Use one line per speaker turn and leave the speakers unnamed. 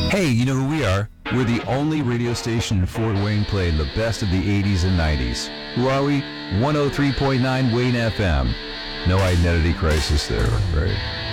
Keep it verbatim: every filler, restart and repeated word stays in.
Hey, you know who we are? We're the only radio station in Fort Wayne playing the best of the eighties and nineties. Who are we? one oh three point nine Wayne F M. No identity crisis there, right?